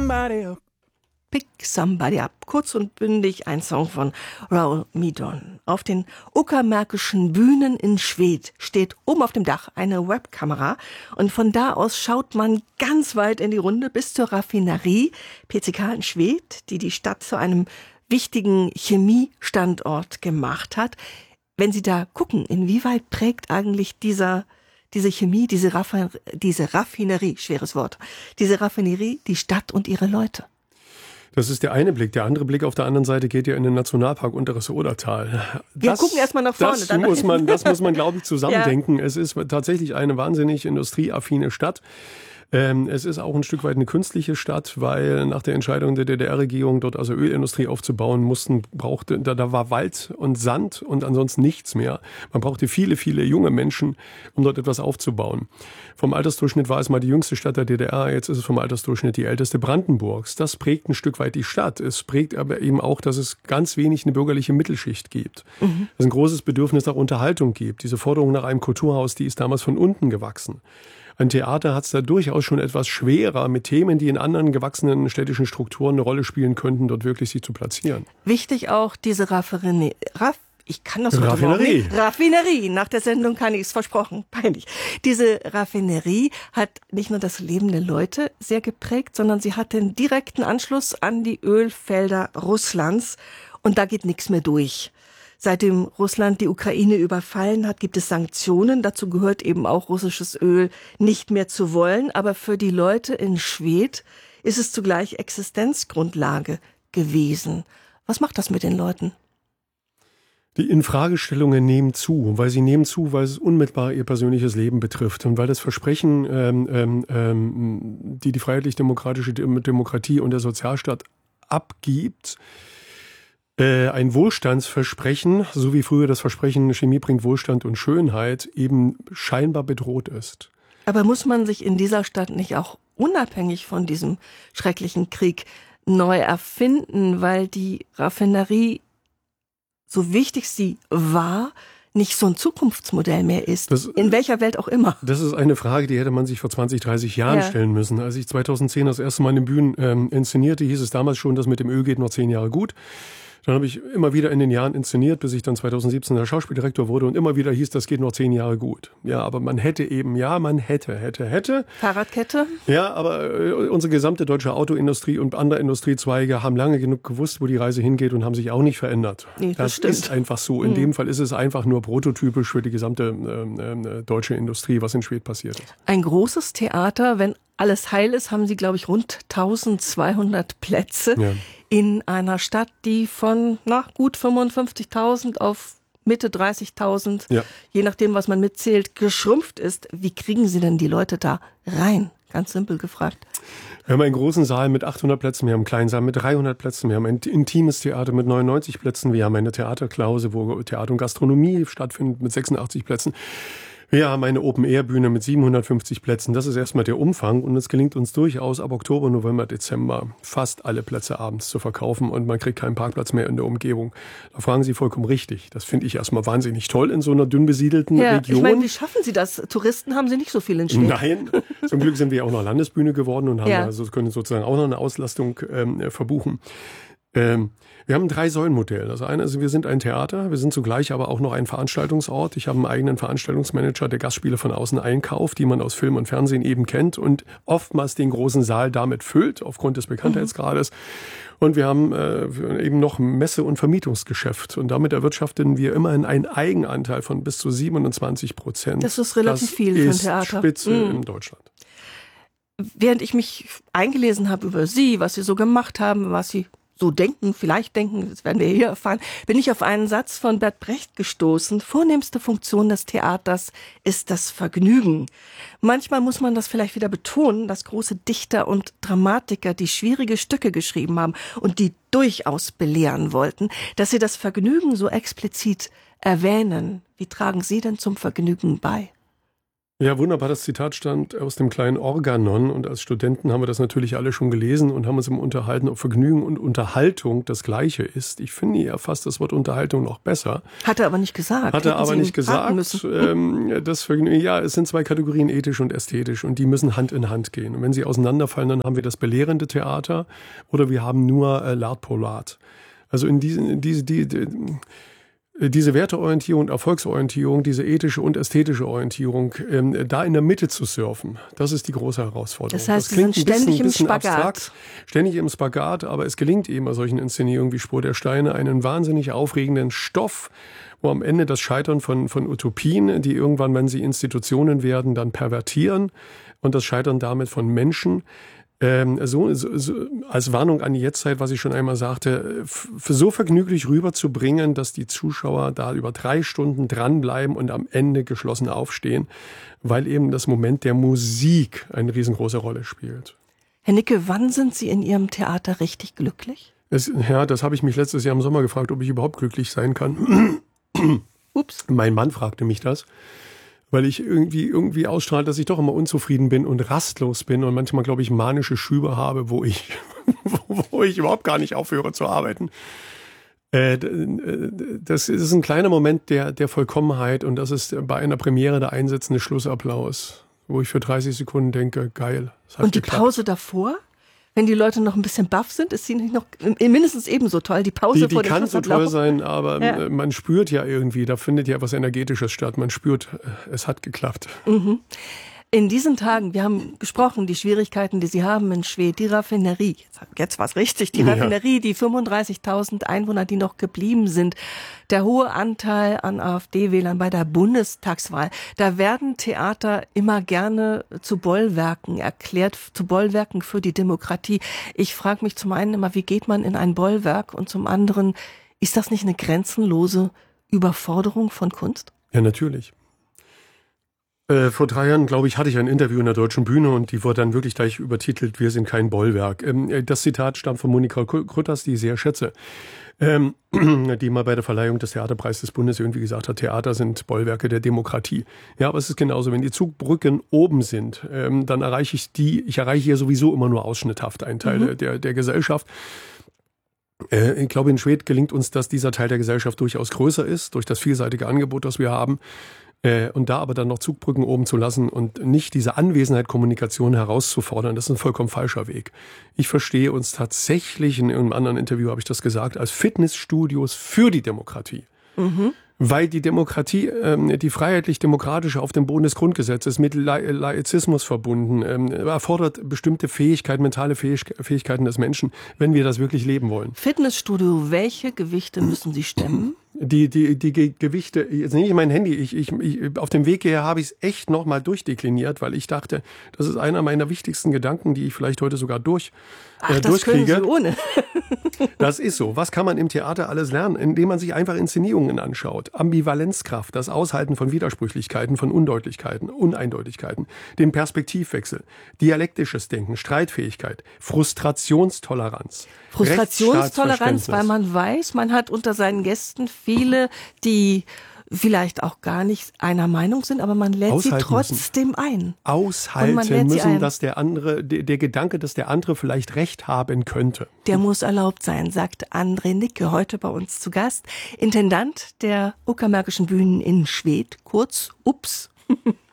somebody up. Pick Somebody Up. Kurz und bündig ein Song von Roll Me Down. Auf den Uckermärkischen Bühnen in Schwedt steht oben auf dem Dach eine Webkamera und von da aus schaut man ganz weit in die Runde bis zur Raffinerie PCK in Schwedt, die die Stadt zu einem wichtigen Chemiestandort gemacht hat. Wenn Sie da gucken, inwieweit prägt eigentlich diese Chemie, diese Raffinerie, schweres Wort, diese Raffinerie die Stadt und ihre Leute? Das ist der eine Blick. Der andere Blick auf der anderen Seite geht ja in den Nationalpark Unteres Odertal. Wir gucken erstmal nach vorne. Das muss man, glaube ich, zusammendenken. Ja. Es ist tatsächlich eine wahnsinnig industrieaffine Stadt. Es ist auch ein Stück weit eine künstliche Stadt, weil nach der Entscheidung der DDR-Regierung, dort also Ölindustrie aufzubauen, da war Wald und Sand und ansonsten nichts mehr. Man brauchte viele, viele junge Menschen, um dort etwas aufzubauen. Vom Altersdurchschnitt war es mal die jüngste Stadt der DDR, jetzt ist es vom Altersdurchschnitt die älteste Brandenburgs. Das prägt ein Stück weit die Stadt. Es prägt aber eben auch, dass es ganz wenig eine bürgerliche Mittelschicht gibt. Mhm. Dass es ein großes Bedürfnis nach Unterhaltung gibt. Diese Forderung nach einem Kulturhaus, die ist damals von unten gewachsen. Ein Theater hat es da durchaus schon etwas schwerer, mit Themen, die in anderen gewachsenen städtischen Strukturen eine Rolle spielen könnten, dort wirklich sich zu platzieren. Wichtig auch diese Raffinerie. Nach der Sendung kann ich es, versprochen, peinlich. Diese Raffinerie hat nicht nur das Leben der Leute sehr geprägt, sondern sie hat den direkten Anschluss an die Ölfelder Russlands und da geht nichts mehr durch. Seitdem Russland die Ukraine überfallen hat, gibt es Sanktionen. Dazu gehört eben auch russisches Öl nicht mehr zu wollen. Aber für die Leute in Schwedt ist es zugleich Existenzgrundlage gewesen. Was macht das mit den Leuten? Die Infragestellungen nehmen zu, weil es unmittelbar ihr persönliches Leben betrifft und weil das Versprechen, die freiheitlich-demokratische Demokratie und der Sozialstaat abgibt, ein Wohlstandsversprechen, so wie früher das Versprechen, Chemie bringt Wohlstand und Schönheit, eben scheinbar bedroht ist. Aber muss man sich in dieser Stadt nicht auch unabhängig von diesem schrecklichen Krieg neu erfinden, weil die Raffinerie, so wichtig sie war, nicht so ein Zukunftsmodell mehr ist, in welcher Welt auch immer? Das ist eine Frage, die hätte man sich vor 20, 30 Jahren stellen müssen. Als ich 2010 das erste Mal in den Bühnen inszenierte, hieß es damals schon, dass mit dem Öl geht noch 10 Jahre gut. Dann habe ich immer wieder in den Jahren inszeniert, bis ich dann 2017 der Schauspieldirektor wurde und immer wieder hieß, das geht noch 10 Jahre gut. Ja, aber man hätte. Fahrradkette? Ja, aber unsere gesamte deutsche Autoindustrie und andere Industriezweige haben lange genug gewusst, wo die Reise hingeht und haben sich auch nicht verändert. Nee, das stimmt. Ist einfach so. In dem Fall ist es einfach nur prototypisch für die gesamte deutsche Industrie, was in Schwedt passiert ist. Ein großes Theater, wenn alles heil ist, haben Sie, glaube ich, rund 1200 Plätze. Ja. In einer Stadt, die von gut 55.000 auf Mitte 30.000, je nachdem, was man mitzählt, geschrumpft ist. Wie kriegen Sie denn die Leute da rein? Ganz simpel gefragt. Wir haben einen großen Saal mit 800 Plätzen, wir haben einen kleinen Saal mit 300 Plätzen, wir haben ein intimes Theater mit 99 Plätzen, wir haben eine Theaterklause, wo Theater und Gastronomie stattfindet mit 86 Plätzen. Wir haben eine Open-Air-Bühne mit 750 Plätzen. Das ist erstmal der Umfang. Und es gelingt uns durchaus ab Oktober, November, Dezember fast alle Plätze abends zu verkaufen. Und man kriegt keinen Parkplatz mehr in der Umgebung. Da fragen Sie vollkommen richtig. Das finde ich erstmal wahnsinnig toll in so einer dünn besiedelten Region. Ich meine, wie schaffen Sie das? Touristen haben Sie nicht so viel in Schwedt. Nein, zum Glück sind wir auch noch Landesbühne geworden und haben können sozusagen auch noch eine Auslastung verbuchen. Wir haben ein 3-Säulen-Modell. Das eine ist, wir sind ein Theater, wir sind zugleich aber auch noch ein Veranstaltungsort. Ich habe einen eigenen Veranstaltungsmanager, der Gastspiele von außen einkauft, die man aus Film und Fernsehen eben kennt und oftmals den großen Saal damit füllt, aufgrund des Bekanntheitsgrades. Und wir haben eben noch Messe- und Vermietungsgeschäft. Und damit erwirtschaften wir immerhin einen Eigenanteil von bis zu 27%. Das ist relativ viel für ein Theater. Das ist Spitze in Deutschland. Während ich mich eingelesen habe über Sie, was Sie so gemacht haben, was Sie so denken, vielleicht denken, das werden wir hier erfahren, bin ich auf einen Satz von Bert Brecht gestoßen. Vornehmste Funktion des Theaters ist das Vergnügen. Manchmal muss man das vielleicht wieder betonen, dass große Dichter und Dramatiker, die schwierige Stücke geschrieben haben und die durchaus belehren wollten, dass sie das Vergnügen so explizit erwähnen. Wie tragen Sie denn zum Vergnügen bei? Ja, wunderbar. Das Zitat stammt aus dem kleinen Organon und als Studenten haben wir das natürlich alle schon gelesen und haben uns im Unterhalten, ob Vergnügen und Unterhaltung das Gleiche ist. Ich finde ja fast das Wort Unterhaltung noch besser. Hat er aber nicht gesagt. Hat er aber nicht gesagt. Das Vergnügen, ja, es sind zwei Kategorien, ethisch und ästhetisch, und die müssen Hand in Hand gehen. Und wenn sie auseinanderfallen, dann haben wir das belehrende Theater oder wir haben nur L'art pour l'art. Also in diese Werteorientierung und Erfolgsorientierung, diese ethische und ästhetische Orientierung, da in der Mitte zu surfen, das ist die große Herausforderung. Das heißt, Sie sind ständig im Spagat. Abstrakt, ständig im Spagat, aber es gelingt eben bei solchen Inszenierungen wie Spur der Steine einen wahnsinnig aufregenden Stoff, wo am Ende das Scheitern von Utopien, die irgendwann, wenn sie Institutionen werden, dann pervertieren, und das Scheitern damit von Menschen, so als Warnung an die Jetztzeit, was ich schon einmal sagte, so vergnüglich rüberzubringen, dass die Zuschauer da über 3 Stunden dranbleiben und am Ende geschlossen aufstehen, weil eben das Moment der Musik eine riesengroße Rolle spielt. Herr Nicke, wann sind Sie in Ihrem Theater richtig glücklich? Ja, das habe ich mich letztes Jahr im Sommer gefragt, ob ich überhaupt glücklich sein kann. Ups. Mein Mann fragte mich das, weil ich irgendwie ausstrahle, dass ich doch immer unzufrieden bin und rastlos bin und manchmal, glaube ich, manische Schübe habe, wo ich überhaupt gar nicht aufhöre zu arbeiten. Das ist ein kleiner Moment der Vollkommenheit, und das ist bei einer Premiere der einsetzende Schlussapplaus, wo ich für 30 Sekunden denke, geil. Und die geklappt. Pause davor? Wenn die Leute noch ein bisschen baff sind, ist sie nicht noch mindestens ebenso toll. Die Pause vor dem kann so Schlussapplaus. toll sein, aber man spürt ja irgendwie, da findet ja etwas Energetisches statt. Man spürt, es hat geklappt. Mhm. In diesen Tagen, wir haben gesprochen, die Schwierigkeiten, die Sie haben in Schwedt, die Raffinerie, jetzt war's richtig, die Raffinerie, die 35.000 Einwohner, die noch geblieben sind, der hohe Anteil an AfD-Wählern bei der Bundestagswahl, da werden Theater immer gerne zu Bollwerken erklärt, zu Bollwerken für die Demokratie. Ich frage mich zum einen immer, wie geht man in ein Bollwerk, und zum anderen, ist das nicht eine grenzenlose Überforderung von Kunst? Ja, natürlich. Vor 3 Jahren, glaube ich, hatte ich ein Interview in der Deutschen Bühne und die wurde dann wirklich gleich übertitelt, wir sind kein Bollwerk. Das Zitat stammt von Monika Grütters, die ich sehr schätze, die mal bei der Verleihung des Theaterpreises des Bundes irgendwie gesagt hat, Theater sind Bollwerke der Demokratie. Ja, aber es ist genauso, wenn die Zugbrücken oben sind, dann erreiche ich erreiche hier sowieso immer nur ausschnitthaft einen Teil der Gesellschaft. Ich glaube, in Schwedt gelingt uns, dass dieser Teil der Gesellschaft durchaus größer ist, durch das vielseitige Angebot, das wir haben. Und da aber dann noch Zugbrücken oben zu lassen und nicht diese Anwesenheit Kommunikation herauszufordern, das ist ein vollkommen falscher Weg. Ich verstehe uns tatsächlich, in einem anderen Interview habe ich das gesagt, als Fitnessstudios für die Demokratie. Mhm. Weil die Demokratie, die freiheitlich-demokratische auf dem Boden des Grundgesetzes mit Laizismus verbunden, erfordert bestimmte Fähigkeiten, mentale Fähigkeiten des Menschen, wenn wir das wirklich leben wollen. Fitnessstudio, welche Gewichte müssen Sie stemmen? Die Gewichte, jetzt nehme ich mein Handy, ich auf dem Weg hierher habe ich es echt nochmal durchdekliniert, weil ich dachte, das ist einer meiner wichtigsten Gedanken, die ich vielleicht heute sogar durchkriege. Das können Sie ohne. Das ist so. Was kann man im Theater alles lernen? Indem man sich einfach Inszenierungen anschaut. Ambivalenzkraft, das Aushalten von Widersprüchlichkeiten, von Undeutlichkeiten, Uneindeutigkeiten, den Perspektivwechsel, dialektisches Denken, Streitfähigkeit, Frustrationstoleranz. Frustrationstoleranz, weil man weiß, man hat unter seinen Gästen viele, die vielleicht auch gar nicht einer Meinung sind, aber man lädt sie trotzdem ein. Aushalten müssen, dass der andere, der Gedanke, dass der andere vielleicht recht haben könnte. Der muss erlaubt sein, sagt André Nicke, heute bei uns zu Gast. Intendant der Uckermärkischen Bühnen in Schwedt, kurz UPS.